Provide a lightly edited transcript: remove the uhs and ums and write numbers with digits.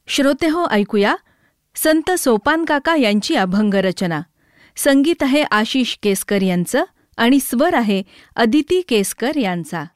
श्रोतेहो, ऐकूया संत सोपानकाका यांची अभंगरचना. संगीत आहे आशिष केसकर यांचं आणि स्वर आहे अदिती केसकर यांचा.